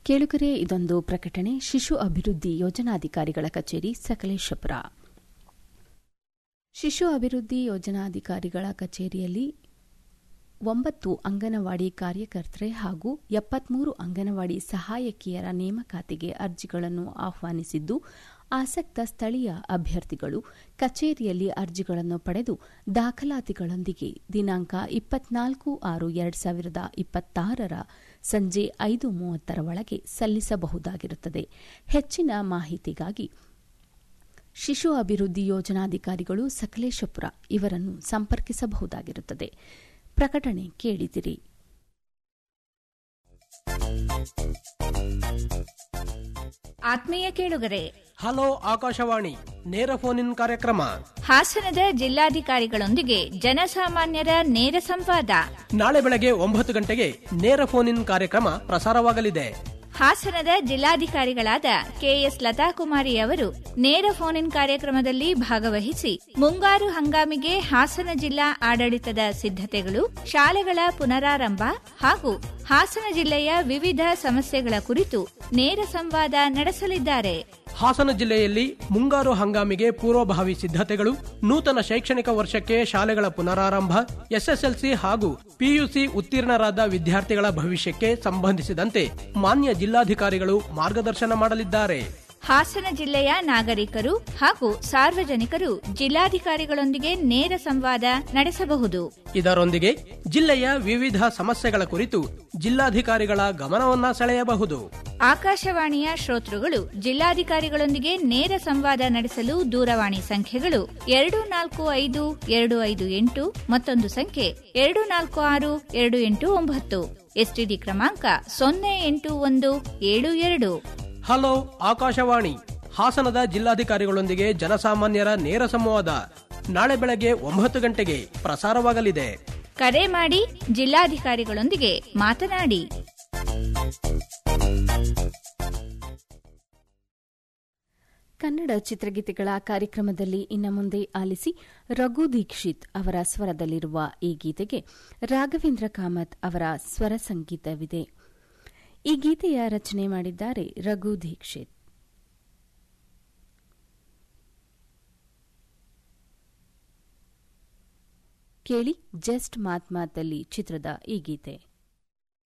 ಕೇಳುಗರೆ, ಇದೊಂದು ಪ್ರಕಟಣೆ. ಶಿಶು ಅಭಿವೃದ್ಧಿ ಯೋಜನಾಧಿಕಾರಿಗಳ ಕಚೇರಿ, ಸಕಲೇಶಪುರ. ಶಿಶು ಅಭಿವೃದ್ಧಿ ಯೋಜನಾಧಿಕಾರಿಗಳ ಕಚೇರಿಯಲ್ಲಿ 9 ಅಂಗನವಾಡಿ ಕಾರ್ಯಕರ್ತೆ ಹಾಗೂ 73 ಅಂಗನವಾಡಿ ಸಹಾಯಕಿಯರ ನೇಮಕಾತಿಗೆ ಅರ್ಜಿಗಳನ್ನು ಆಹ್ವಾನಿಸಿದ್ದು, ಆಸಕ್ತ ಸ್ಥಳೀಯ ಅಭ್ಯರ್ಥಿಗಳು ಕಚೇರಿಯಲ್ಲಿ ಅರ್ಜಿಗಳನ್ನು ಪಡೆದು ದಾಖಲಾತಿಗಳೊಂದಿಗೆ ದಿನಾಂಕ 24/6/2026 ಸಂಜೆ 5:30 ಒಳಗೆ ಸಲ್ಲಿಸಬಹುದಾಗಿರುತ್ತದೆ. ಹೆಚ್ಚಿನ ಮಾಹಿತಿಗಾಗಿ ಶಿಶು ಅಭಿವೃದ್ಧಿ ಯೋಜನಾಧಿಕಾರಿಗಳು ಸಕಲೇಶಪುರ ಇವರನ್ನು ಸಂಪರ್ಕಿಸಬಹುದಾಗಿರುತ್ತದೆ. ಪ್ರಕಟಣೆ ಕೇಳಿದಿರಿ. ಆತ್ಮೀಯ ಕೇಳುಗರೆ, ಹಲೋ ಆಕಾಶವಾಣಿ ನೇರ ಫೋನ್ ಇನ್ ಕಾರ್ಯಕ್ರಮ. ಹಾಸನದ ಜಿಲ್ಲಾಧಿಕಾರಿಗಳೊಂದಿಗೆ ಜನಸಾಮಾನ್ಯರ ನೇರ ಸಂವಾದ ನಾಳೆ ಬೆಳಗ್ಗೆ 9 ಗಂಟೆಗೆ ನೇರ ಫೋನ್ ಇನ್ ಕಾರ್ಯಕ್ರಮ ಪ್ರಸಾರವಾಗಲಿದೆ. ಹಾಸನದ ಜಿಲ್ಲಾಧಿಕಾರಿಗಳಾದ ಕೆಎಸ್ ಲತಾಕುಮಾರಿ ಅವರು ನೇರ ಫೋನ್ ಇನ್ ಕಾರ್ಯಕ್ರಮದಲ್ಲಿ ಭಾಗವಹಿಸಿ ಮುಂಗಾರು ಹಂಗಾಮಿಗೆ ಹಾಸನ ಜಿಲ್ಲಾ ಆಡಳಿತದ ಸಿದ್ಧತೆಗಳು, ಶಾಲೆಗಳ ಪುನರಾರಂಭ ಹಾಗೂ ಹಾಸನ ಜಿಲ್ಲೆಯ ವಿವಿಧ ಸಮಸ್ಯೆಗಳ ಕುರಿತು ನೇರ ಸಂವಾದ ನಡೆಸಲಿದ್ದಾರೆ. ಹಾಸನ ಜಿಲ್ಲೆಯಲ್ಲಿ ಮುಂಗಾರು ಹಂಗಾಮಿಗೆ ಪೂರ್ವಭಾವಿ ಸಿದ್ಧತೆಗಳು, ನೂತನ ಶೈಕ್ಷಣಿಕ ವರ್ಷಕ್ಕೆ ಶಾಲೆಗಳ ಪುನರಾರಂಭ, ಎಸ್ಎಸ್ಎಲ್ಸಿ ಹಾಗೂ ಪಿಯುಸಿ ಉತ್ತೀರ್ಣರಾದ ವಿದ್ಯಾರ್ಥಿಗಳ ಭವಿಷ್ಯಕ್ಕೆ ಸಂಬಂಧಿಸಿದಂತೆ ಮಾನ್ಯ ಜಿಲ್ಲಾಧಿಕಾರಿಗಳು ಮಾರ್ಗದರ್ಶನ ಮಾಡಲಿದ್ದಾರೆ. ಹಾಸನ ಜಿಲ್ಲೆಯ ನಾಗರಿಕರು ಹಾಗೂ ಸಾರ್ವಜನಿಕರು ಜಿಲ್ಲಾಧಿಕಾರಿಗಳೊಂದಿಗೆ ನೇರ ಸಂವಾದ ನಡೆಸಬಹುದು. ಇದರೊಂದಿಗೆ ಜಿಲ್ಲೆಯ ವಿವಿಧ ಸಮಸ್ಯೆಗಳ ಕುರಿತು ಜಿಲ್ಲಾಧಿಕಾರಿಗಳ ಗಮನವನ್ನ ಸೆಳೆಯಬಹುದು. ಆಕಾಶವಾಣಿಯ ಶ್ರೋತೃಗಳು ಜಿಲ್ಲಾಧಿಕಾರಿಗಳೊಂದಿಗೆ ನೇರ ಸಂವಾದ ನಡೆಸಲು ದೂರವಾಣಿ ಸಂಖ್ಯೆಗಳು 245258, ಮತ್ತೊಂದು ಸಂಖ್ಯೆ 246289, ಎಸ್ಟಿಡಿ ಕ್ರಮಾಂಕ 08172. ಹಲೋ ಆಕಾಶವಾಣಿ ಹಾಸನದ ಜಿಲ್ಲಾಧಿಕಾರಿಗಳೊಂದಿಗೆ ಜನಸಾಮಾನ್ಯರ ನೇರ ಸಂವಾದ ನಾಳೆ ಬೆಳಗ್ಗೆ 9 ಗಂಟೆಗೆ ಪ್ರಸಾರವಾಗಲಿದೆ. ಕರೆ ಮಾಡಿ ಜಿಲ್ಲಾಧಿಕಾರಿಗಳೊಂದಿಗೆ ಮಾತನಾಡಿ. ಕನ್ನಡ ಚಿತ್ರಗೀತೆಗಳ ಕಾರ್ಯಕ್ರಮದಲ್ಲಿ ಇನ್ನು ಮುಂದೆ ಆಲಿಸಿ ರಘು ದೀಕ್ಷಿತ್ ಅವರ ಸ್ವರದಲ್ಲಿರುವ ಈ ಗೀತೆಗೆ ರಾಘವೇಂದ್ರ ಕಾಮತ್ ಅವರ ಸ್ವರ ಸಂಗೀತವಿದೆ. ಈ ಗೀತೆಯ ರಚನೆ ಮಾಡಿದ್ದಾರೆ ರಘು ದೀಕ್ಷಿತ್. ಕೇಳಿ ಜಸ್ಟ್ ಮಾತ್ ಮಾತಲ್ಲಿ ಚಿತ್ರದ ಈ ಗೀತೆ.